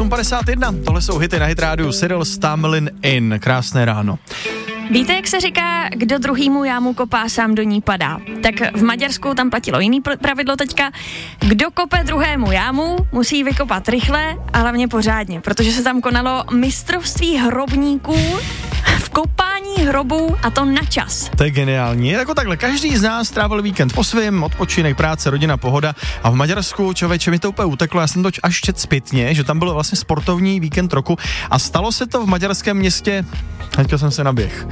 8:51, tohle jsou hity na Hit rádiu Cyril Stamlin In. Krásné ráno. Víte, jak se říká, kdo druhýmu jámu kopá, sám do ní padá? Tak v Maďarsku tam platilo jiný pravidlo teďka. Kdo kope druhému jámu, musí vykopat rychle a hlavně pořádně, protože se tam konalo mistrovství hrobníků v kopání hrobů a to na čas. To je geniální. Jako takhle, každý z nás strávil víkend po svém, odpočinek, práce, rodina, pohoda a v Maďarsku, člověče, mi to úplně uteklo, já jsem to až čet zpětně, že tam byl vlastně sportovní víkend roku a stalo se to v maďarském městě, teďka jsem se naběh,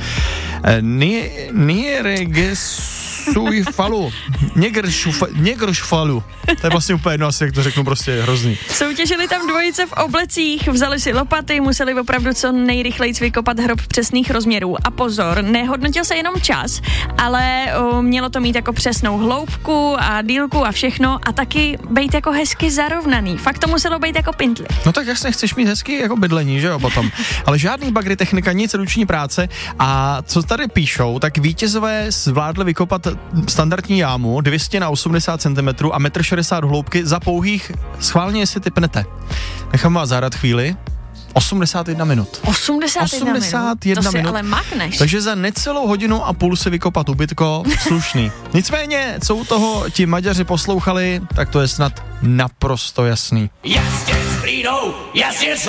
Něgršfalu. To je vlastně úplně jedno, asi jak to řeknu, prostě je hrozný. Soutěžili tam dvojice v oblecích, vzali si lopaty, museli opravdu co nejrychleji vykopat hrob přesných rozměrů. A pozor, nehodnotil se jenom čas, ale mělo to mít jako přesnou hloubku a dílku a všechno a taky být jako hezky zarovnaný. Fakt to muselo být jako pintli. No tak jasně, chceš mít hezky jako bydlení, že jo, potom. Ale žádný bagry, technika, nic, ruční práce. A co tady píšou, tak vítězové zvládli vykopat standardní jámu 200 na 80 cm a 1,60 m hloubky za pouhých, schválně, jestli typnete. Nechám vás zahrát chvíli. 81 minut. 81 minut? To si ale makneš. Takže za necelou hodinu a půl se vykopat ubytko, slušný. Nicméně, co u toho ti Maďaři poslouchali, tak to je snad naprosto jasný. Jasně s Frýdou, jasně s